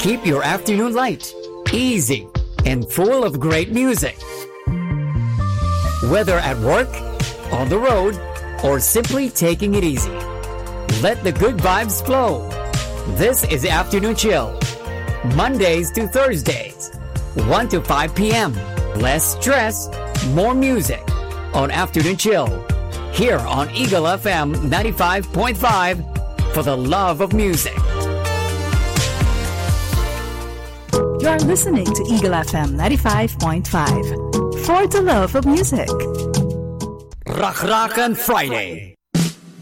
Keep your afternoon light, easy, and full of great music. Whether at work, on the road, or simply taking it easy, let the good vibes flow. This is Afternoon Chill, Mondays to Thursdays, 1 to 5 p.m. Less stress, more music on Afternoon Chill, here on Eagle FM 95.5 for the love of music. You're listening to Eagle FM 95.5 for the love of music. Rock Rock on Friday.